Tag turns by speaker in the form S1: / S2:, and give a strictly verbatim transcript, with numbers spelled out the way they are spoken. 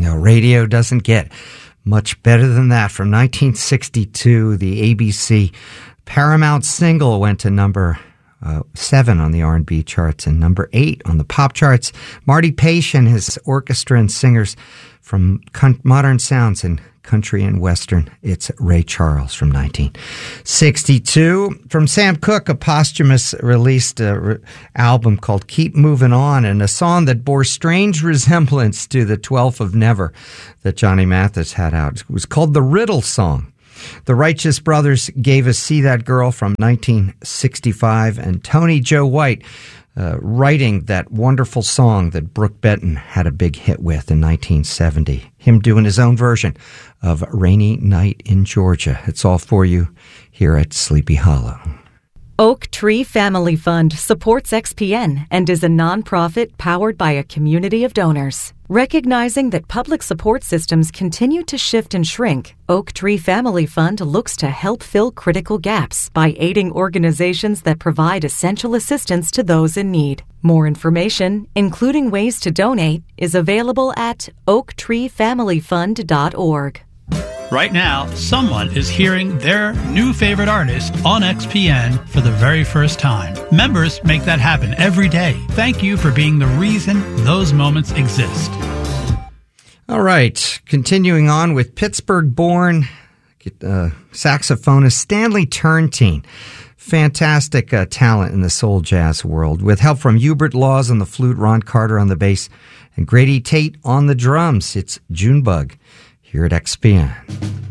S1: know, radio doesn't get much better than that. From nineteen sixty-two, the A B C Paramount single went to number uh, seven on the R and B charts and number eight on the pop charts. Marty Paich and his orchestra and singers from con- Modern Sounds and Country and Western. It's Ray Charles from nineteen sixty-two. From Sam Cooke, a posthumous released uh, re- album called Keep Moving On, and a song that bore strange resemblance to the twelfth of Never that Johnny Mathis had out. It was called The Riddle Song. The Righteous Brothers gave us See That Girl from nineteen sixty-five, and Tony Joe White uh, writing that wonderful song that Brooke Benton had a big hit with in nineteen seventy. Him doing his own version of Rainy Night in Georgia. It's all for you here at Sleepy Hollow.
S2: Oak Tree Family Fund supports X P N and is a nonprofit powered by a community of donors. Recognizing that public support systems continue to shift and shrink, Oak Tree Family Fund looks to help fill critical gaps by aiding organizations that provide essential assistance to those in need. More information, including ways to donate, is available at oak tree family fund dot org.
S3: Right now, someone is hearing their new favorite artist on X P N for the very first time. Members make that happen every day. Thank you for being the reason those moments exist.
S1: All right, continuing on with Pittsburgh-born uh, saxophonist Stanley Turrentine. Fantastic uh, talent in the soul jazz world, with help from Hubert Laws on the flute, Ron Carter on the bass, and Grady Tate on the drums. It's Junebug here at X P N.